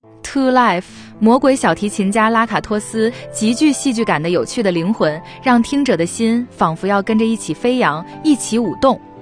To Life， 魔鬼小提琴家拉卡托斯极具戏剧感的有趣的灵魂，让听者的心仿佛要跟着一起飞扬，一起舞动。